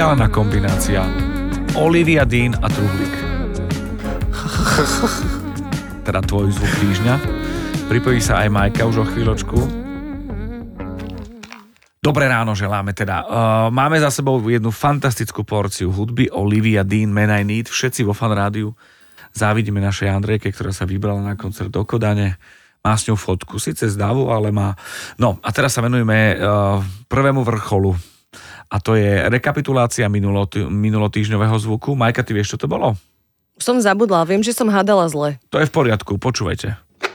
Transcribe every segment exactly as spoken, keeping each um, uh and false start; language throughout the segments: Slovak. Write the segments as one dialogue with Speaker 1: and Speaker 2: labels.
Speaker 1: šialená kombinácia. Olivia Dean a Truhlík. Teda tvoj zvuk týždňa. Pripojí sa aj Majka už o chvíľočku. Dobré ráno želáme teda. Uh, máme za sebou jednu fantastickú porciu hudby. Olivia Dean, Man I Need. Všetci vo Fan rádiu závidíme našej Andrejke, ktorá sa vybrala na koncert do Kodane. Má s ňou fotku, síce z davu, ale má... No a teraz sa venujeme uh, prvému vrcholu. A to je rekapitulácia minulotý, minulotýždňového zvuku. Majka, ty vieš, čo to bolo?
Speaker 2: Som zabudla, viem, že som hádala zle.
Speaker 1: To je v poriadku, počúvajte.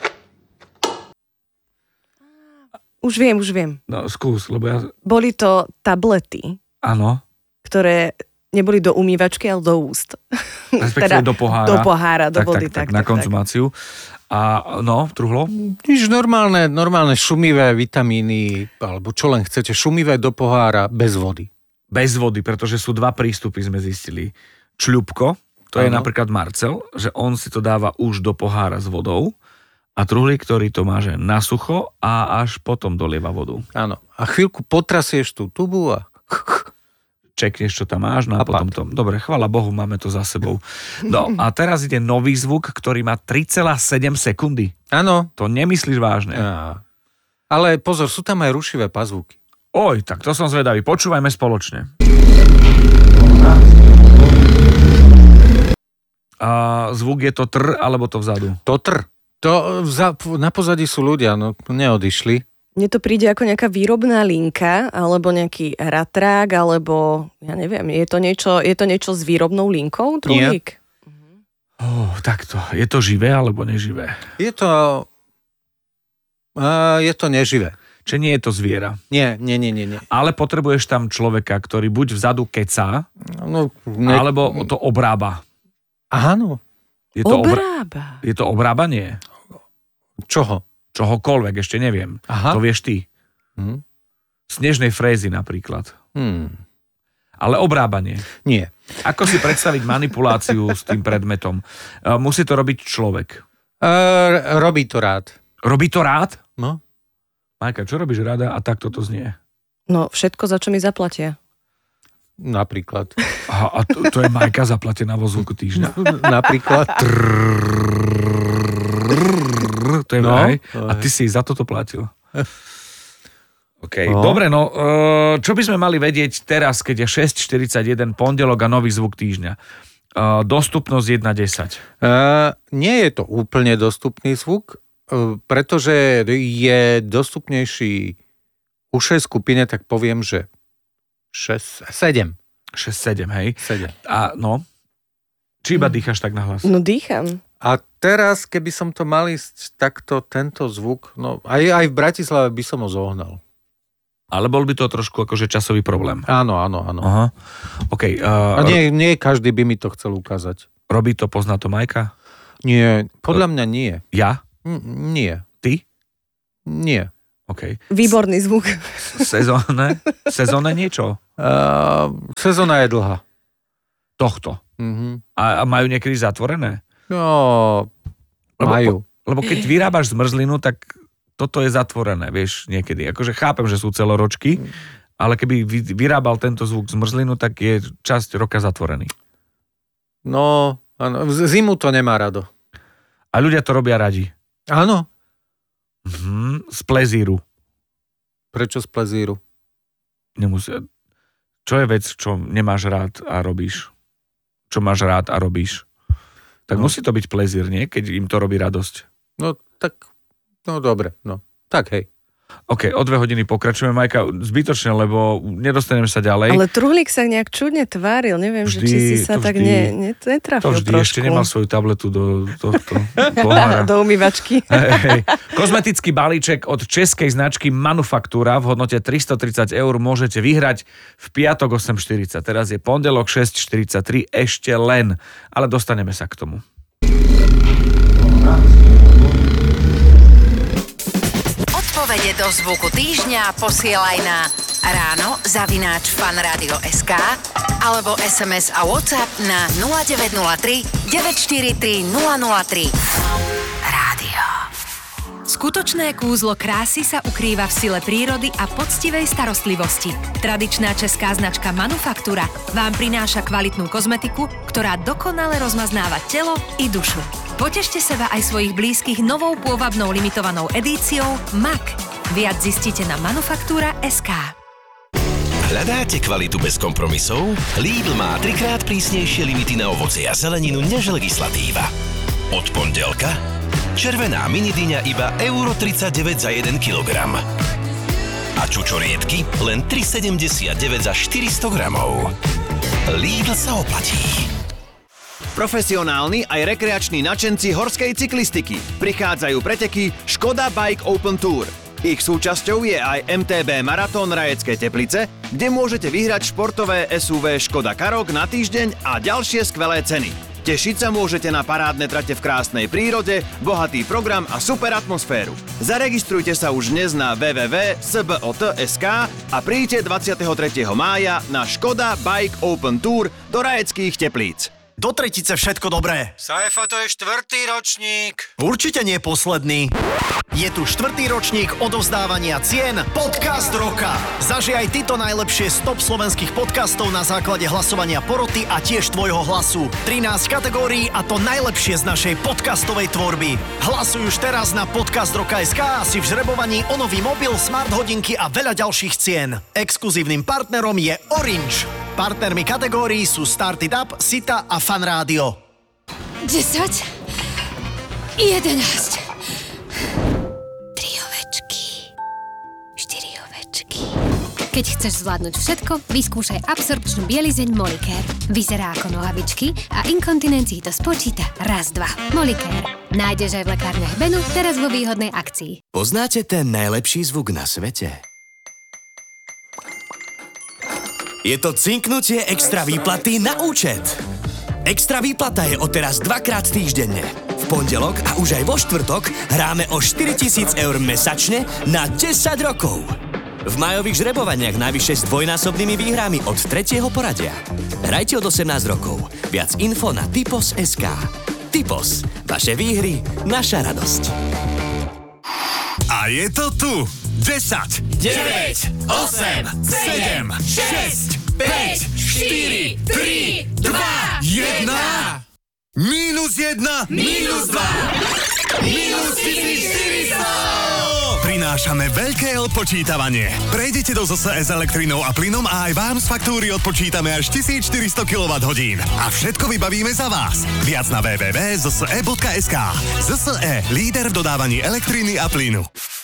Speaker 2: Už viem, už viem.
Speaker 1: No, skús, lebo ja...
Speaker 2: Boli to tablety.
Speaker 1: Áno.
Speaker 2: Ktoré neboli do umývačky, ale do úst.
Speaker 1: Respektíve teda do pohára.
Speaker 2: Do pohára, do
Speaker 1: tak,
Speaker 2: vody.
Speaker 1: Tak, tak,
Speaker 2: tak,
Speaker 1: tak, na
Speaker 2: tak,
Speaker 1: konzumáciu. A no, Truhlo?
Speaker 3: Nič normálne, normálne šumivé vitamíny, alebo čo len chcete, šumivé do pohára bez vody.
Speaker 1: Bez vody, pretože sú dva prístupy, sme zistili. Čľupko, to ano. Je napríklad Marcel, že on si to dáva už do pohára s vodou a Truhlík, ktorý to má, že na sucho a až potom dolieva vodu.
Speaker 3: Áno. A chvíľku potrasieš tú tubu a...
Speaker 1: Čekneš, čo tam máš, no a, a potom to... Dobre, chvála Bohu, máme to za sebou. No a teraz ide nový zvuk, ktorý má tri celé sedem sekundy.
Speaker 3: Áno.
Speaker 1: To nemyslíš vážne.
Speaker 3: Ja. Ale pozor, sú tam aj rušivé pazvúky.
Speaker 1: Oj, tak to som zvedavý. Počúvajme spoločne. A zvuk je to tr, alebo to vzadu?
Speaker 3: To tr. To vza, na pozadí sú ľudia, no neodišli.
Speaker 2: Mne to príde ako nejaká výrobná linka, alebo nejaký ratrák, alebo, ja neviem, je to niečo, je to niečo s výrobnou linkou, Truhlík?
Speaker 1: Oh, takto. Je to živé, alebo neživé?
Speaker 3: Je to... Uh, je to neživé.
Speaker 1: Čiže nie je to zviera?
Speaker 3: Nie, nie, nie, nie. nie.
Speaker 1: Ale potrebuješ tam človeka, ktorý buď vzadu kecá,
Speaker 3: no, ne...
Speaker 1: alebo to obrába.
Speaker 3: Áno.
Speaker 1: Je to
Speaker 2: obrába?
Speaker 1: Obr... Je to obrábanie?
Speaker 3: Čoho?
Speaker 1: Čohokoľvek, ešte neviem.
Speaker 3: Aha.
Speaker 1: To vieš ty.
Speaker 3: Hm.
Speaker 1: Snežnej frézy napríklad.
Speaker 3: Hmm.
Speaker 1: Ale obrábanie.
Speaker 3: Nie.
Speaker 1: Ako si predstaviť manipuláciu s tým predmetom? Musí to robiť človek.
Speaker 3: Uh, robí to rád.
Speaker 1: Robí to rád?
Speaker 3: No.
Speaker 1: Majka, čo robíš rada a takto to znie?
Speaker 2: No, všetko, za čo mi zaplatia.
Speaker 3: Napríklad.
Speaker 1: Aha, a to, to je Majka zaplatená vo zvuku týždňa.
Speaker 3: Napríklad.
Speaker 1: To je
Speaker 3: no,
Speaker 1: aj. A ty si za toto platil. OK,
Speaker 3: no.
Speaker 1: Dobre, no, čo by sme mali vedieť teraz, keď je šesť štyridsaťjeden pondelok a nový zvuk týždňa? Dostupnosť jedna desať.
Speaker 3: Uh, nie je to úplne dostupný zvuk, uh, pretože je dostupnejší u šesť skupine, tak poviem, že šesť, sedem.
Speaker 1: šesť sedem, hej?
Speaker 3: sedem.
Speaker 1: A no, či iba dýchaš tak na hlas?
Speaker 2: No dýcham.
Speaker 3: A teraz, keby som to mal ísť takto, tento zvuk, no aj, aj v Bratislave by som ho zohnal.
Speaker 1: Ale bol by to trošku akože časový problém.
Speaker 3: Áno, áno, áno.
Speaker 1: Aha. OK. Uh,
Speaker 3: A nie, nie každý by mi to chcel ukázať.
Speaker 1: Robí to, pozná to Majka?
Speaker 3: Nie, podľa mňa nie.
Speaker 1: Ja?
Speaker 3: N- nie.
Speaker 1: Ty?
Speaker 3: Nie.
Speaker 1: OK.
Speaker 2: Výborný zvuk.
Speaker 1: Sezónne? Sezónne niečo?
Speaker 3: Uh, sezóna je dlhá.
Speaker 1: Tohto.
Speaker 3: Uh-huh.
Speaker 1: A, a majú niekedy zatvorené?
Speaker 3: No,
Speaker 1: lebo,
Speaker 3: majú.
Speaker 1: Lebo keď vyrábaš zmrzlinu, tak toto je zatvorené, vieš, niekedy. Akože chápem, že sú celoročky, ale keby vyrábal tento zvuk zmrzlinu, tak je časť roka zatvorený.
Speaker 3: No, áno, zimu to nemá rado.
Speaker 1: A ľudia to robia radi.
Speaker 3: Áno.
Speaker 1: Mhm, z plezíru.
Speaker 3: Prečo z plezíru?
Speaker 1: Nemusia. Čo je vec, čo nemáš rád a robíš? Čo máš rád a robíš? Tak no. Musí to byť plezír, nie? Keď im to robí radosť.
Speaker 3: No, tak, no dobre, no. Tak, hej.
Speaker 1: OK, o dve hodiny pokračujeme, Majka, zbytočne, lebo nedostaneme sa ďalej.
Speaker 2: Ale Truhlík sa nejak čudne tváril, neviem,
Speaker 1: vždy,
Speaker 2: že či si sa tak
Speaker 1: vždy,
Speaker 2: ne, ne, netrafil
Speaker 1: to vždy,
Speaker 2: trošku.
Speaker 1: ešte nemal svoju tabletu do tohto pohára.
Speaker 2: Do umývačky.
Speaker 1: Hey, hey. Kozmetický balíček od českej značky Manufaktúra v hodnote tristotridsať eur môžete vyhrať v piatok osem štyridsať. Teraz je pondelok šesť štyridsaťtri, ešte len, ale dostaneme sa k tomu.
Speaker 4: Odpovede do zvuku týždňa posielaj na ráno zavináč fanradio.sk alebo es em es a WhatsApp na nula deväť nula tri deväť štyri tri nula nula tri. Rádio.
Speaker 5: Skutočné kúzlo krásy sa ukrýva v sile prírody a poctivej starostlivosti. Tradičná česká značka Manufaktúra vám prináša kvalitnú kozmetiku, ktorá dokonale rozmaznáva telo i dušu. Potešte seba aj svojich blízkych novou pôvabnou limitovanou edíciou em á ká. Viac zistíte na manufaktúra bodka es ká.
Speaker 6: Hľadáte kvalitu bez kompromisov? Lidl má trikrát prísnejšie limity na ovocie a zeleninu než legislatíva. Od pondelka červená minidyňa iba euro tridsaťdeväť za jeden kilogram. A čučoriedky len tri sedemdesiatdeväť za štyristo gramov. Lidl sa oplatí.
Speaker 7: Profesionálni aj rekreační nadšenci horskej cyklistiky. Prichádzajú preteky Škoda Bike Open Tour. Ich súčasťou je aj em té bé Maratón Rajecké Teplice, kde môžete vyhrať športové es ú vé Škoda Karoq na týždeň a ďalšie skvelé ceny. Tešiť sa môžete na parádne trate v krásnej prírode, bohatý program a super atmosféru. Zaregistrujte sa už dnes na w w w bodka s b o t bodka es ká a príďte dvadsiateho tretieho mája na Škoda Bike Open Tour do Rajeckých Teplíc.
Speaker 8: Do tretice všetko dobré.
Speaker 9: Saifa, to je štvrtý ročník.
Speaker 8: Určite nie posledný. Je tu štvrtý ročník odovzdávania cien Podcast roka. Zaži aj ty to najlepšie z top slovenských podcastov na základe hlasovania poroty a tiež tvojho hlasu. trinásť kategórií a to najlepšie z našej podcastovej tvorby. Hlasuj už teraz na podcast roka bodka es ká a si v žrebovaní o nový mobil, smart hodinky a veľa ďalších cien. Exkluzívnym partnerom je Orange. Partnermi kategórií sú Started Up, Sita a Fan Rádio.
Speaker 10: desať, jedenásť, tri ovečky, štyri ovečky. Keď chceš zvládnuť všetko, vyskúšaj absorpčnú bielizeň Molicare. Vyzerá ako nohavičky a inkontinencii to spočíta raz, dva. Molicare. Nájdeš aj v lekárniach Benu, teraz vo výhodnej akcii.
Speaker 11: Poznáte ten najlepší zvuk na svete? Je to cinknutie extra výplaty na účet. Extra výplata je odteraz dvakrát týždenne. V pondelok a už aj vo štvrtok hráme o štyritisíc eur mesačne na desať rokov. V majových žrebovaniach najvyššie s dvojnásobnými výhrami od tretieho poradia. Hrajte od osemnásť rokov. Viac info na typos bodka es ká. Typos. Vaše výhry, naša radosť.
Speaker 12: A je to tu. desať,
Speaker 13: deväť, osem, sedem, šesť, päť, štyri, tri, dva,
Speaker 12: jeden. Mínus jedna.
Speaker 13: Mínus dva. Mínus tisícštyristo.
Speaker 12: Prinášame veľké odpočítavanie. Prejdete do zet es é s elektrínou a plynom a aj vám z faktúry odpočítame až tisícštyristo kilowatthodín. A všetko vybavíme za vás. Viac na w w w bodka zet es é bodka es ká. zet es é, líder v dodávaní elektriny a plynu.